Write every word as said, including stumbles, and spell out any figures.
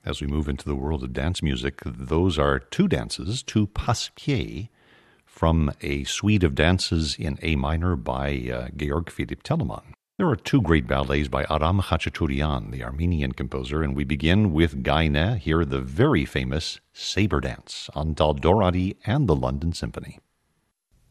As we move into the world of dance music, those are two dances, two passe-pieds, from a suite of dances in A minor by uh, Georg Philipp Telemann. There are two great ballets by Aram Khachaturian, the Armenian composer, and we begin with Gaine, here the very famous Sabre Dance on Dal Doradi and the London Symphony.